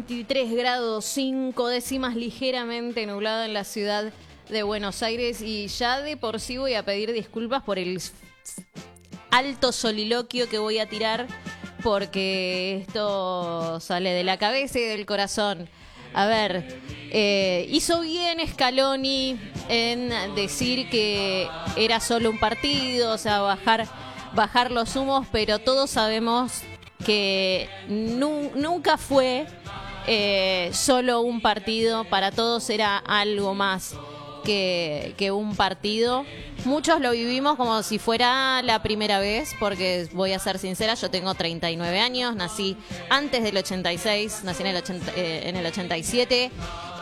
23 grados 5 décimas, ligeramente nublado en la ciudad de Buenos Aires, y ya de por sí voy a pedir disculpas por el alto soliloquio que voy a tirar, porque esto sale de la cabeza y del corazón. A ver, hizo bien Scaloni en decir que era solo un partido, o sea, bajar los humos, pero todos sabemos que nunca fue solo un partido. Para todos era algo más que un partido. Muchos lo vivimos como si fuera la primera vez, porque voy a ser sincera, yo tengo 39 años, nací antes del 86, nací en el 87.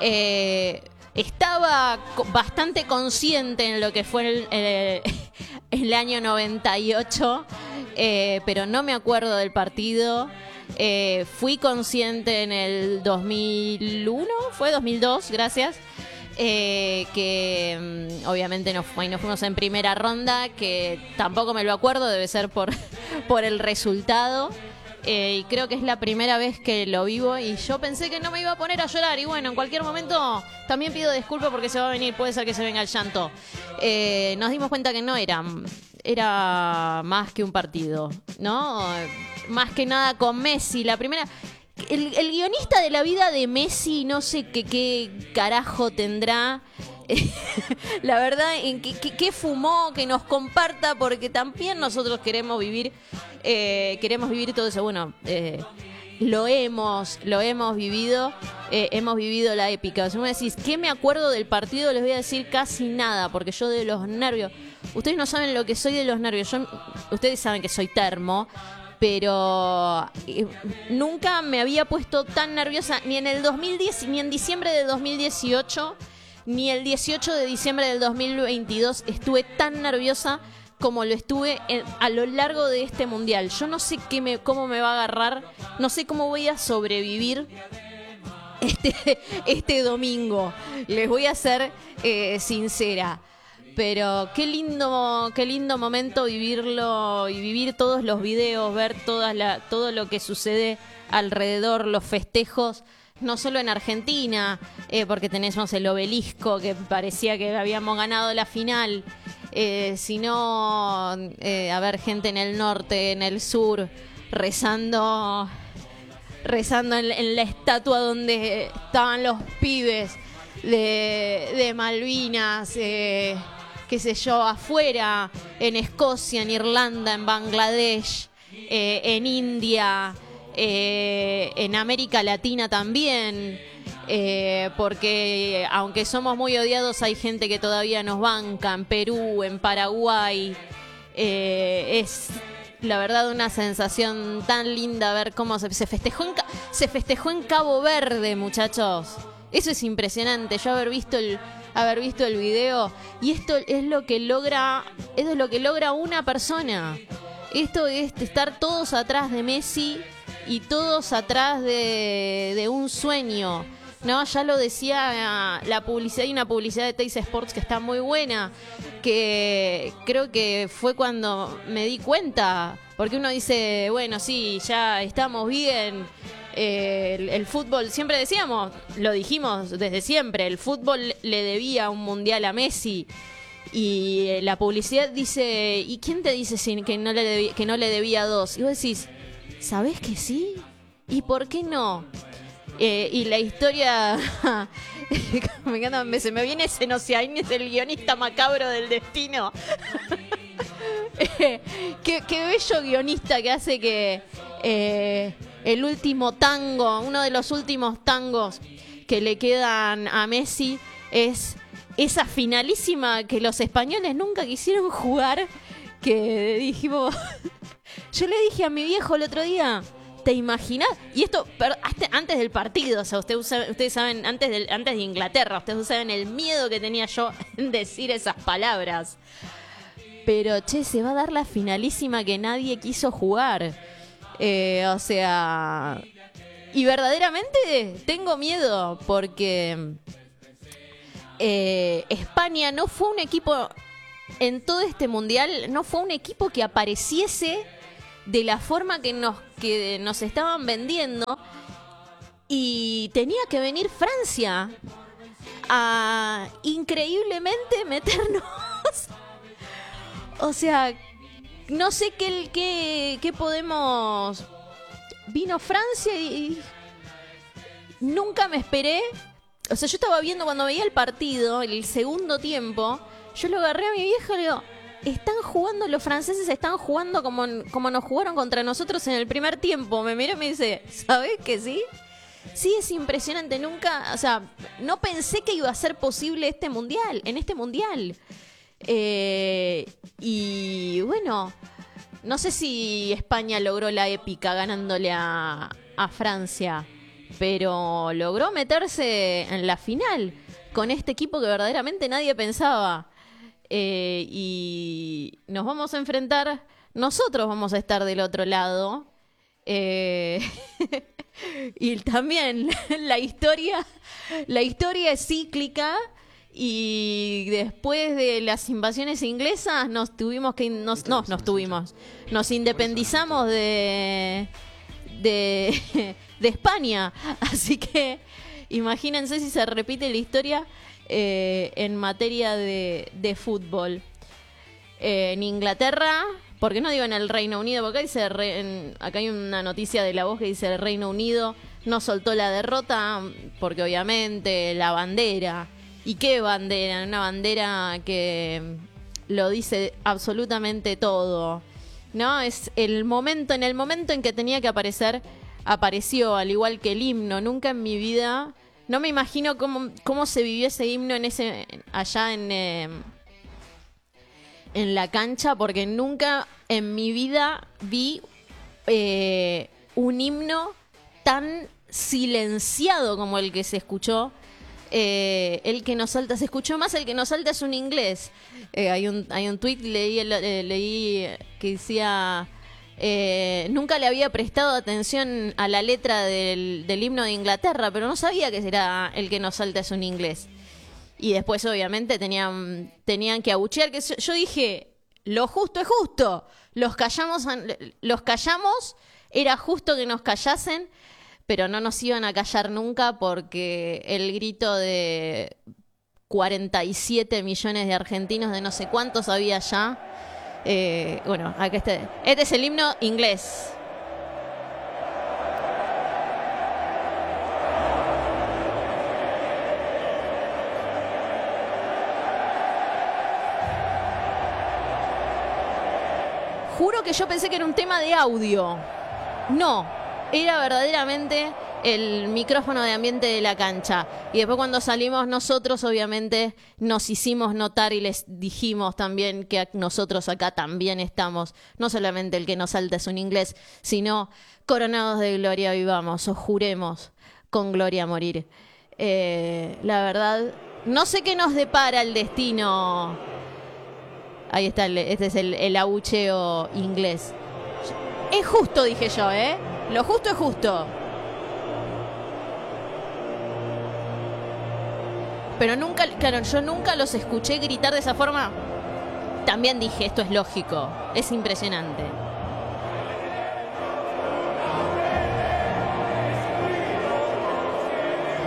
Estaba bastante consciente en lo que fue el año 98, pero no me acuerdo del partido. Fui consciente en el 2001, fue 2002, gracias. Que obviamente nos fuimos en primera ronda, que tampoco me lo acuerdo, debe ser por el resultado. Y creo que es la primera vez que lo vivo, y yo pensé que no me iba a poner a llorar, y bueno, en cualquier momento también pido disculpas porque se va a venir, puede ser que se venga el llanto. Nos dimos cuenta que no era más que un partido, ¿no? Más que nada con Messi, la primera. El guionista de la vida de Messi, no sé qué carajo tendrá. La verdad, en qué fumó, que nos comparta, porque también nosotros queremos vivir todo eso. Bueno, lo hemos vivido, hemos vivido la épica. Si me decís, ¿qué me acuerdo del partido? Les voy a decir casi nada, porque yo de los nervios, ustedes no saben lo que soy de los nervios. Ustedes saben que soy termo, pero nunca me había puesto tan nerviosa, ni en el 2010, ni en diciembre de 2018, ni el 18 de diciembre del 2022 estuve tan nerviosa como lo estuve a lo largo de este mundial. Yo no sé cómo me va a agarrar, no sé cómo voy a sobrevivir este domingo. Les voy a ser sincera. Pero qué lindo momento vivirlo, y vivir todos los videos, ver todo lo que sucede alrededor, los festejos, no solo en Argentina, porque tenemos el obelisco que parecía que habíamos ganado la final, sino a ver, gente en el norte, en el sur, rezando en la estatua donde estaban los pibes de Malvinas, qué sé yo, afuera, en Escocia, en Irlanda, en Bangladesh, en India, en América Latina también, porque aunque somos muy odiados, hay gente que todavía nos banca, en Perú, en Paraguay. Es la verdad una sensación tan linda ver cómo se festejó en Cabo Verde, muchachos. Eso es impresionante, yo haber visto el video, y esto es lo que logra una persona. Esto es estar todos atrás de Messi y todos atrás de un sueño, ¿no? Ya lo decía la publicidad, hay una publicidad de Teis Sports que está muy buena, que creo que fue cuando me di cuenta, porque uno dice, bueno, sí, ya estamos bien. El fútbol, siempre decíamos, lo dijimos desde siempre, el fútbol le debía un mundial a Messi, y la publicidad dice, ¿y quién te dice que no le debía dos? Y vos decís, ¿sabés que sí? ¿Y por qué no? Y la historia me encanta, se me viene Senosiaín, el guionista macabro del destino. Qué bello guionista, que hace que el último tango, uno de los últimos tangos que le quedan a Messi, es esa finalísima que los españoles nunca quisieron jugar, que dijimos, yo le dije a mi viejo el otro día, ¿te imaginas? Y esto antes del partido, o sea, ustedes saben, antes de Inglaterra, ustedes saben el miedo que tenía yo en decir esas palabras. Pero, se va a dar la finalísima que nadie quiso jugar. O sea, y verdaderamente tengo miedo, porque España no fue un equipo, en todo este mundial, no fue un equipo que apareciese de la forma que nos estaban vendiendo. y tenía que venir Francia a increíblemente meternos. O sea, no sé qué podemos... Vino Francia y nunca me esperé. O sea, yo estaba viendo cuando veía el partido, el segundo tiempo, yo lo agarré a mi vieja y le digo, están jugando los franceses, están jugando como nos jugaron contra nosotros en el primer tiempo. Me miró y me dice, ¿sabés que sí? Sí, es impresionante. Nunca, o sea, no pensé que iba a ser posible en este mundial. Y bueno, no sé si España logró la épica ganándole a Francia, pero logró meterse en la final con este equipo que verdaderamente nadie pensaba. Y nos vamos a enfrentar, nosotros vamos a estar del otro lado. Y también la historia es cíclica. Y después de las invasiones inglesas nos independizamos de España. Así que imagínense si se repite la historia en materia de fútbol. En Inglaterra, ¿por qué no digo en el Reino Unido? Porque acá hay una noticia de La Voz que dice el Reino Unido no soltó la derrota porque obviamente la bandera. ¿Y qué bandera? Una bandera que lo dice absolutamente todo, ¿no? Es en el momento en que tenía que aparecer, apareció, al igual que el himno. Nunca en mi vida, no me imagino cómo se vivió ese himno allá en la cancha, porque nunca en mi vida vi un himno tan silenciado como el que se escuchó. El que nos salta, se escuchó más el que nos salta es un inglés. Hay un tuit, leí que decía nunca le había prestado atención a la letra del himno de Inglaterra, pero no sabía que era el que nos salta es un inglés. Y después obviamente tenían que abuchear, que yo dije, lo justo es justo, los callamos, era justo que nos callasen. Pero no nos iban a callar nunca porque el grito de 47 millones de argentinos, de no sé cuántos había ya. Bueno, acá este es el himno inglés. Juro que yo pensé que era un tema de audio. No. Era verdaderamente el micrófono de ambiente de la cancha. Y después cuando salimos nosotros, obviamente, nos hicimos notar y les dijimos también que nosotros acá también estamos. No solamente el que nos salta es un inglés, sino coronados de gloria vivamos, o juremos con gloria morir. La verdad, no sé qué nos depara el destino. Ahí está, este es el abucheo inglés. Es justo, dije yo, ¿eh? Lo justo es justo. Pero nunca, claro, yo nunca los escuché gritar de esa forma. También dije, esto es lógico, es impresionante.